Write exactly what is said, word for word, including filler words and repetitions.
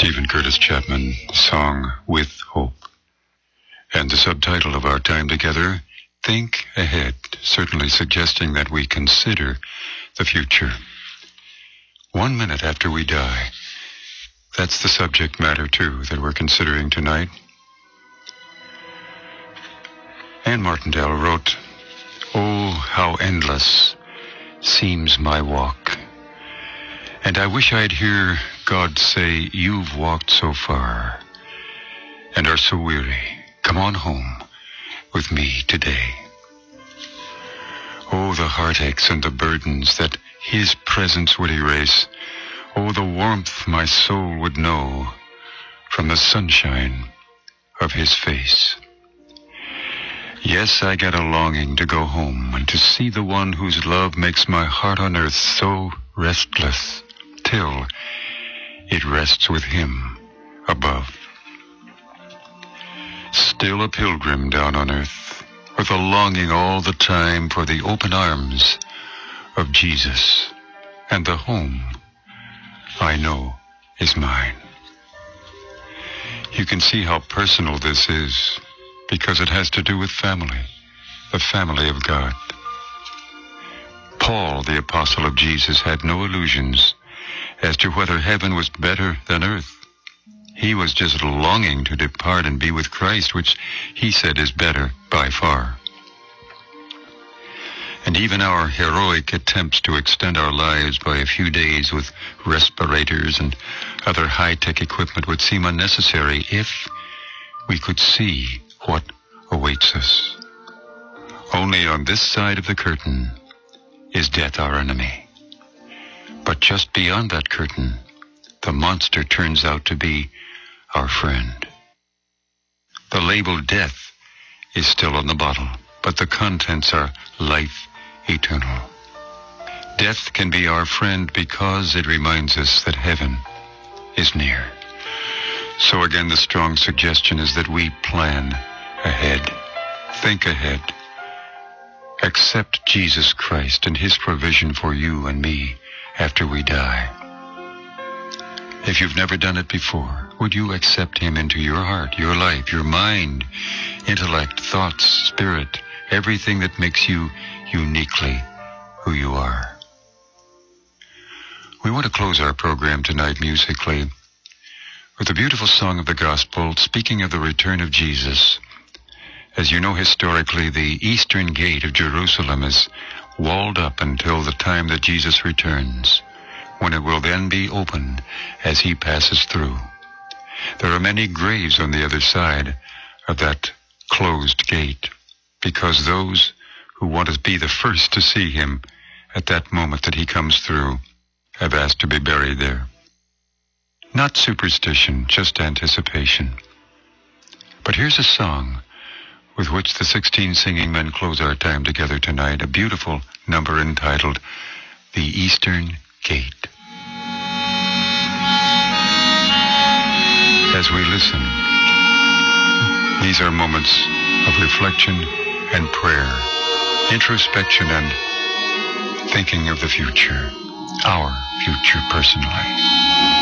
Stephen Curtis Chapman, the song With Hope. And the subtitle of our time together, Think Ahead, certainly suggesting that we consider the future. One minute after we die. That's the subject matter, too, that we're considering tonight. Anne Martindale wrote, "Oh, how endless seems my walk. And I wish I'd hear God say, you've walked so far and are so weary. Come on home with me today." Oh, the heartaches and the burdens that His presence would erase. Oh, the warmth my soul would know from the sunshine of His face. Yes, I get a longing to go home and to see the one whose love makes my heart on earth so restless, till it rests with Him above. Still a pilgrim down on earth, with a longing all the time for the open arms of Jesus and the home I know is mine. You can see how personal this is, because it has to do with family, the family of God. Paul, the apostle of Jesus, had no illusions as to whether heaven was better than earth. He was just longing to depart and be with Christ, which he said is better by far. And even our heroic attempts to extend our lives by a few days with respirators and other high-tech equipment would seem unnecessary if we could see what awaits us. Only on this side of the curtain is death our enemy. But just beyond that curtain, the monster turns out to be our friend. The label death is still on the bottle, but the contents are life eternal. Death can be our friend because it reminds us that heaven is near. So again, the strong suggestion is that we plan ahead, think ahead, accept Jesus Christ and His provision for you and me after we die. If you've never done it before, would you accept Him into your heart, your life, your mind, intellect, thoughts, spirit, everything that makes you uniquely who you are? We want to close our program tonight musically with a beautiful song of the gospel, speaking of the return of Jesus. As you know, historically, the eastern gate of Jerusalem is walled up until the time that Jesus returns, when it will then be opened as He passes through. There are many graves on the other side of that closed gate, because those who want to be the first to see Him at that moment that He comes through have asked to be buried there. Not superstition, just anticipation. But here's a song with which the sixteen singing men close our time together tonight, a beautiful number entitled The Eastern Gate. As we listen, these are moments of reflection and prayer, introspection and thinking of the future, our future personally.